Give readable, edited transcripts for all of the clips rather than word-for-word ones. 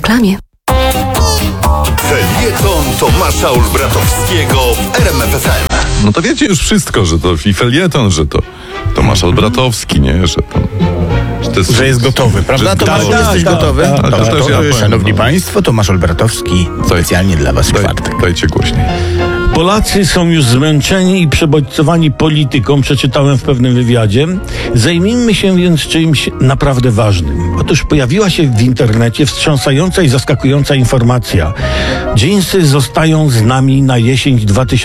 reklamie. Felieton Tomasza Olbratowskiego w RMF FM. No to wiecie już wszystko, że to i felieton, że to Tomasz Olbratowski, nie? Że jest gotowy, prawda? Tomasz, jesteś gotowy? Szanowni Państwo, Tomasz Olbratowski specjalnie dla Was w czwartek. Dajcie głośniej. Polacy są już zmęczeni i przebodźcowani polityką, przeczytałem w pewnym wywiadzie. Zajmijmy się więc czymś naprawdę ważnym. Otóż pojawiła się w internecie wstrząsająca i zaskakująca informacja. Dżinsy zostają z nami na jesień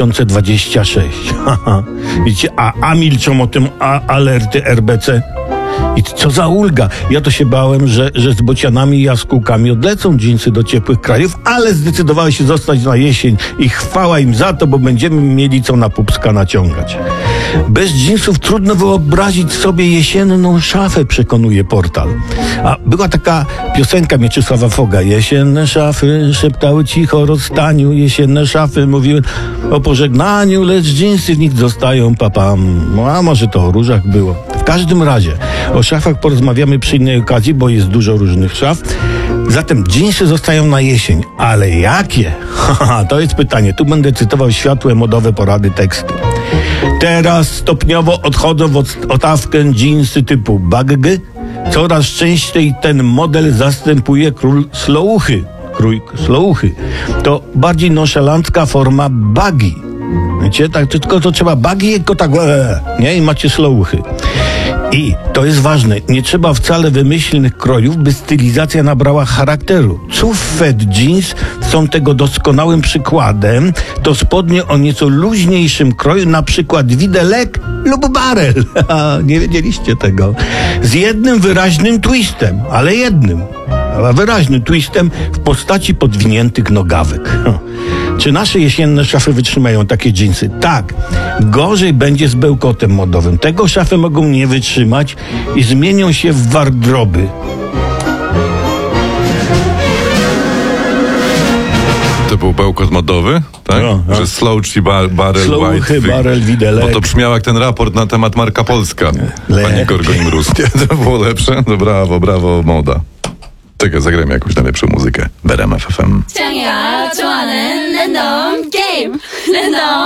2026. Widzicie, a milczą o tym alerty RBC. I co za ulga. Ja to się bałem, że z bocianami i jaskółkami odlecą dżinsy do ciepłych krajów, ale zdecydowały się zostać na jesień i chwała im za to, bo będziemy mieli co na pupska naciągać. Bez dżinsów trudno wyobrazić sobie jesienną szafę, przekonuje portal. A była taka piosenka Mieczysława Foga. Jesienne szafy szeptały cicho o rozstaniu, jesienne szafy mówiły o pożegnaniu, lecz dżinsy w nich zostają, papam. No, a może to o różach było. W każdym razie o szafach porozmawiamy przy innej okazji, bo jest dużo różnych szaf. Zatem dżinsy zostają na jesień. Ale jakie? To jest pytanie. Tu będę cytował światłe modowe porady tekstu. Teraz stopniowo odchodzą w otawkę dżinsy typu baggy. Coraz częściej ten model zastępuje król slouchy. Krój slouchy. To bardziej nonszalancka forma baggy. Wiecie, tak, tylko to trzeba baggy, tylko tak, nie? I macie slouchy. I to jest ważne, nie trzeba wcale wymyślnych krojów, by stylizacja nabrała charakteru. Fed jeans są tego doskonałym przykładem. To spodnie o nieco luźniejszym kroju, na przykład widelek lub barel. Nie wiedzieliście tego. Z jednym wyraźnym twistem, ale jednym. Wyraźnym twistem w postaci podwiniętych nogawek. Czy nasze jesienne szafy wytrzymają takie dżinsy? Tak. Gorzej będzie z bełkotem modowym. Tego szafy mogą nie wytrzymać i zmienią się w wardroby. To był bełkot modowy, tak? No. Że slouchy, barrel, Slouchy, white. barrel, widelek. Bo to brzmiało jak ten raport na temat Marka Polska. Pani Gorgoń-Mróz. To było lepsze? No brawo, moda. Czekaj, zagrajmy jakąś najlepszą muzykę w RMF FM. 짱이야 좋아하는 랜덤 게임 랜덤